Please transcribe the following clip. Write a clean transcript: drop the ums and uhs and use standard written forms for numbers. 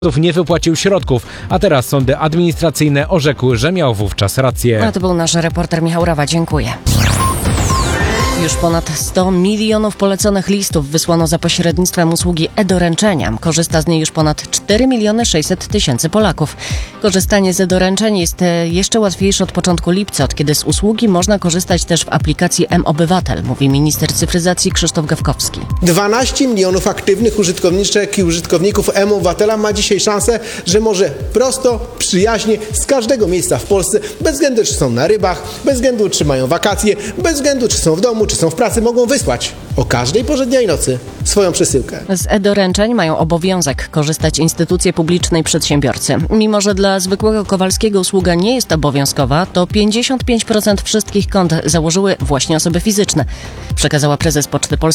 nie wypłacił środków, a teraz sądy administracyjne orzekły, że miał wówczas rację. A to był nasz reporter Michał Rawa. Dziękuję. Już ponad 100 milionów poleconych listów wysłano za pośrednictwem usługi e-doręczenia. Korzysta z niej już ponad 4 600 000 Polaków. Korzystanie z e-doręczeń jest jeszcze łatwiejsze od początku lipca, od kiedy z usługi można korzystać też w aplikacji M-Obywatel, mówi minister cyfryzacji Krzysztof Gawkowski. 12 milionów aktywnych użytkowniczek i użytkowników M-Obywatela ma dzisiaj szansę, że może prosto, przyjaźnie, z każdego miejsca w Polsce, bez względu czy są na rybach, bez względu czy mają wakacje, bez względu czy są w domu, czy są w pracy, mogą wysłać o każdej porze dnia i nocy swoją przesyłkę. Z e-doręczeń mają obowiązek korzystać instytucje publiczne i przedsiębiorcy. Mimo że dla zwykłego Kowalskiego usługa nie jest obowiązkowa, to 55% wszystkich kont założyły właśnie osoby fizyczne, przekazała prezes Poczty Polskiej